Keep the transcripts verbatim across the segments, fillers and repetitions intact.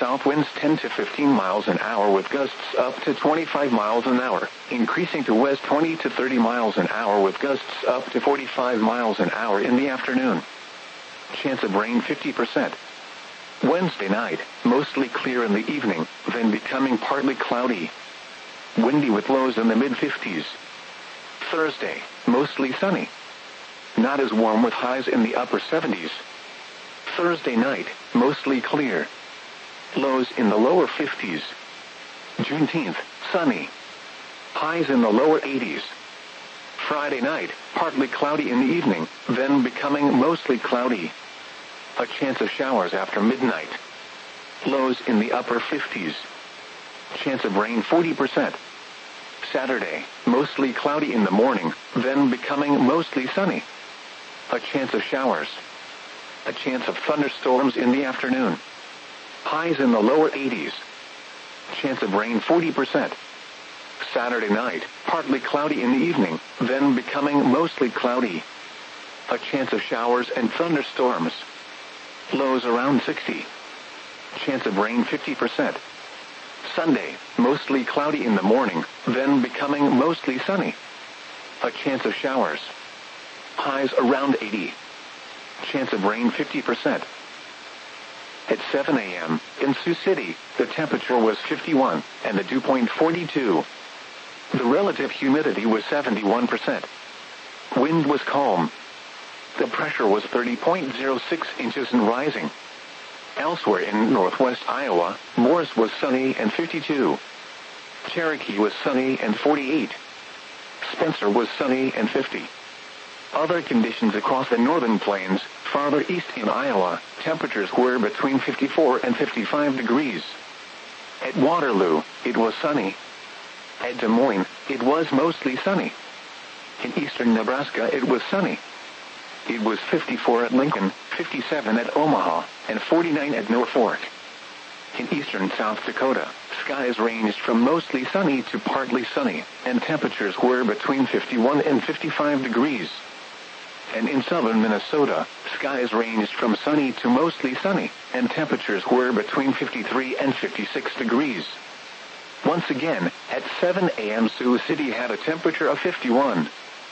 South winds ten to fifteen miles an hour with gusts up to twenty-five miles an hour, increasing to west twenty to thirty miles an hour with gusts up to forty-five miles an hour in the afternoon. Chance of rain fifty percent. Wednesday night, mostly clear in the evening, then becoming partly cloudy. Windy with lows in the mid fifties. Thursday, mostly sunny. Not as warm with highs in the upper seventies. Thursday night, mostly clear. Lows in the lower fifties. Juneteenth, sunny. Highs in the lower eighties. Friday night, partly cloudy in the evening, then becoming mostly cloudy. A chance of showers after midnight. Lows in the upper fifties. Chance of rain forty percent. Saturday, mostly cloudy in the morning, then becoming mostly sunny. A chance of showers. A chance of thunderstorms in the afternoon. Highs in the lower eighties. Chance of rain forty percent. Saturday night, partly cloudy in the evening, then becoming mostly cloudy. A chance of showers and thunderstorms. Lows around sixty. Chance of rain fifty percent. Sunday, mostly cloudy in the morning, then becoming mostly sunny. A chance of showers. Highs around eighty. Chance of rain fifty percent. At seven a.m., in Sioux City, the temperature was fifty-one, and the dew point forty-two. The relative humidity was seventy-one percent. Wind was calm. The pressure was thirty point zero six inches and rising. Elsewhere in northwest Iowa, Morris was sunny and fifty-two. Cherokee was sunny and forty-eight. Spencer was sunny and fifty. Other conditions across the northern plains, farther east in Iowa, temperatures were between fifty-four and fifty-five degrees. At Waterloo, it was sunny. At Des Moines, it was mostly sunny. In eastern Nebraska, it was sunny. It was fifty-four at Lincoln, fifty-seven at Omaha, and forty-nine at Norfolk. In eastern South Dakota, skies ranged from mostly sunny to partly sunny, and temperatures were between fifty-one and fifty-five degrees. And in southern Minnesota, skies ranged from sunny to mostly sunny, and temperatures were between fifty-three and fifty-six degrees. Once again, at seven a.m. Sioux City had a temperature of fifty-one.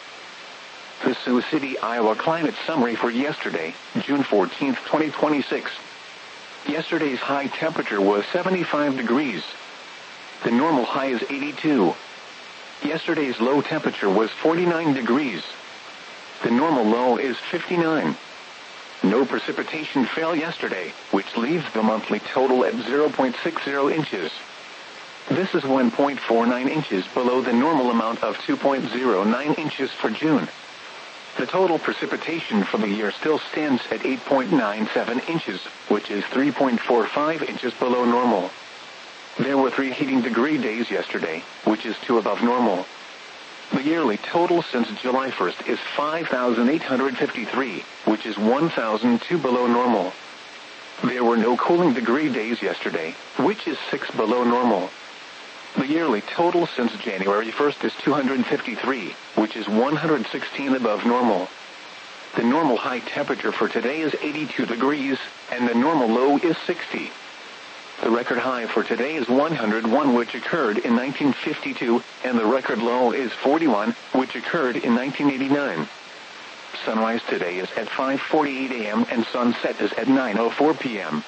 The Sioux City, Iowa climate summary for yesterday, June fourteenth, twenty twenty-six. Yesterday's high temperature was seventy-five degrees. The normal high is eighty-two. Yesterday's low temperature was forty-nine degrees. The normal low is fifty-nine. No precipitation fell yesterday, which leaves the monthly total at zero point six zero inches. This is one point four nine inches below the normal amount of two point zero nine inches for June. The total precipitation for the year still stands at eight point nine seven inches, which is three point four five inches below normal. There were three heating degree days yesterday, which is two above normal. The yearly total since July first is five thousand eight hundred fifty-three, which is one thousand two below normal. There were no cooling degree days yesterday, which is six below normal. The yearly total since January first is two hundred fifty-three, which is one hundred sixteen above normal. The normal high temperature for today is eighty-two degrees, and the normal low is sixty. The record high for today is one hundred one, which occurred in nineteen fifty-two, and the record low is forty-one, which occurred in nineteen eighty-nine. Sunrise today is at five forty-eight a.m. and sunset is at nine oh four p.m.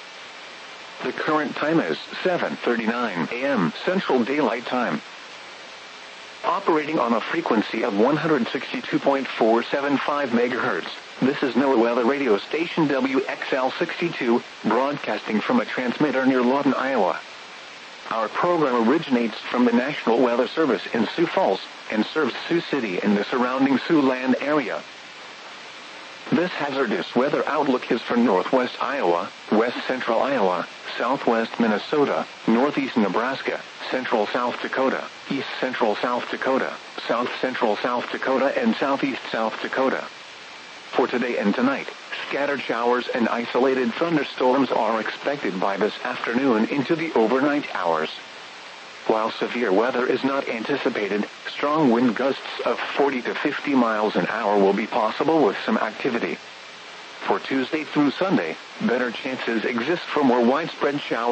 The current time is seven thirty-nine a.m. Central Daylight Time. Operating on a frequency of one hundred sixty-two point four seven five megahertz, this is NOAA Weather Radio Station W X L sixty-two, broadcasting from a transmitter near Lawton, Iowa. Our program originates from the National Weather Service in Sioux Falls and serves Sioux City and the surrounding Siouxland area. This hazardous weather outlook is for northwest Iowa, west central Iowa, southwest Minnesota, northeast Nebraska, central South Dakota, east central South Dakota, south central South Dakota, and southeast South Dakota. For today and tonight, scattered showers and isolated thunderstorms are expected by this afternoon into the overnight hours. While severe weather is not anticipated, strong wind gusts of forty to fifty miles an hour will be possible with some activity. For Tuesday through Sunday, better chances exist for more widespread showers.